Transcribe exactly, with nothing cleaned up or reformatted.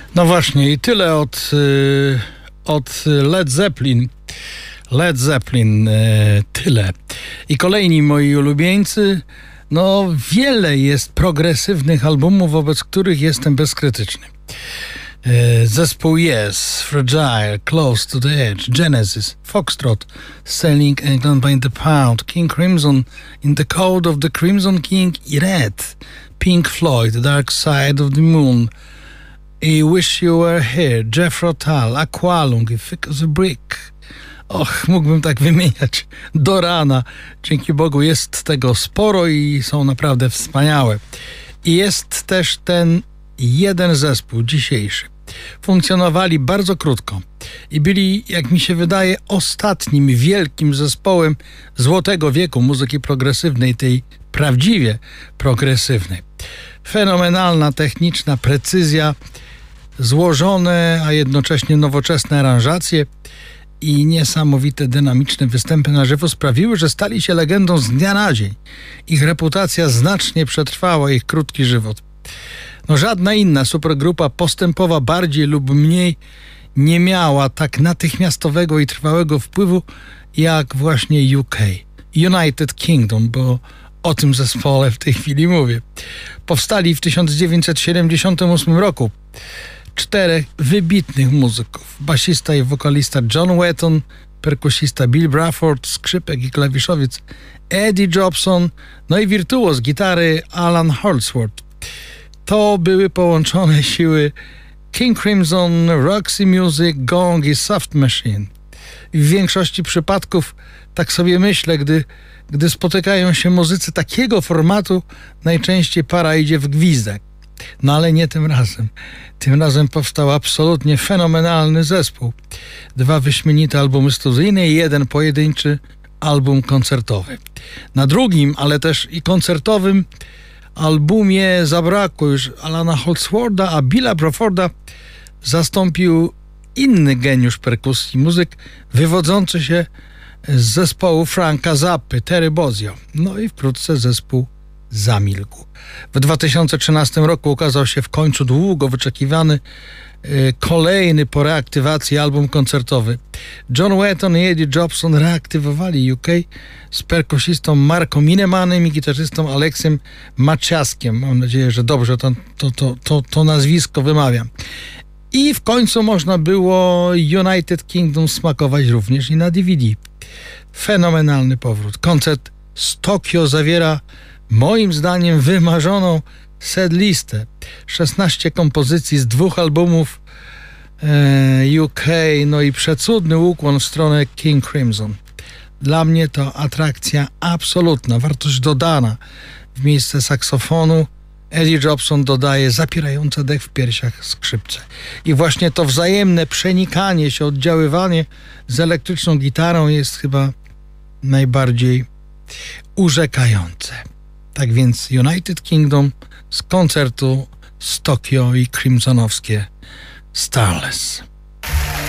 No właśnie i tyle od, y, od Led Zeppelin. Led Zeppelin, y, tyle. I kolejni moi ulubieńcy. No wiele jest progresywnych albumów, wobec których jestem bezkrytyczny. Y, zespół Yes, Fragile, Close to the Edge, Genesis, Foxtrot, Selling England by the Pound, King Crimson, In the Code of the Crimson King i Red, Pink Floyd, Dark Side of the Moon, I Wish You Were Here, Jethro Tull, Aqualung i Thick as a Brick. Och, mógłbym tak wymieniać do rana. Dzięki Bogu jest tego sporo i są naprawdę wspaniałe. I jest też ten jeden zespół dzisiejszy. Funkcjonowali bardzo krótko i byli, jak mi się wydaje, ostatnim wielkim zespołem złotego wieku muzyki progresywnej, tej prawdziwie progresywnej. Fenomenalna techniczna precyzja, złożone, a jednocześnie nowoczesne aranżacje i niesamowite dynamiczne występy na żywo sprawiły, że stali się legendą z dnia na dzień. Ich reputacja znacznie przetrwała ich krótki żywot. No żadna inna supergrupa postępowa bardziej lub mniej nie miała tak natychmiastowego i trwałego wpływu jak właśnie U K. United Kingdom, bo o tym zespole w tej chwili mówię. Powstali w tysiąc dziewięćset siedemdziesiątym ósmym roku. Czterech wybitnych muzyków. Basista i wokalista John Wetton, perkusista Bill Bruford, skrzypek i klawiszowiec Eddie Jobson, no i wirtuoz gitary Alan Holdsworth. To były połączone siły King Crimson, Roxy Music, Gong i Soft Machine. I w większości przypadków, tak sobie myślę, gdy, gdy spotykają się muzycy takiego formatu, najczęściej para idzie w gwizdek. No ale nie tym razem. Tym razem powstał absolutnie fenomenalny zespół. Dwa wyśmienite albumy studyjne i jeden pojedynczy album koncertowy. Na drugim, ale też i koncertowym albumie zabrakło już Alana Holdswortha, a Billa Bruforda zastąpił inny geniusz perkusji, muzyk wywodzący się z zespołu Franka Zappy, Terry Bozzio. No i wkrótce zespół zamilkł. W dwa tysiące trzynastym roku ukazał się w końcu długo wyczekiwany y, kolejny po reaktywacji album koncertowy. John Wetton i Eddie Jobson reaktywowali U K z perkusistą Marco Minemanem i gitarzystą Aleksiem Maciaskiem. Mam nadzieję, że dobrze to, to, to, to, to nazwisko wymawiam. I w końcu można było United Kingdom smakować również i na D V D. Fenomenalny powrót. Koncert z Tokio zawiera moim zdaniem wymarzoną setlistę. szesnaście kompozycji z dwóch albumów e, U K, no i przecudny ukłon w stronę King Crimson. Dla mnie to atrakcja absolutna, wartość dodana. W miejsce saksofonu Eddie Jobson dodaje zapierające dech w piersiach skrzypce. I właśnie to wzajemne przenikanie się, oddziaływanie z elektryczną gitarą jest chyba najbardziej urzekające. Tak więc United Kingdom z koncertu z Tokio i Crimsonowskie Starless.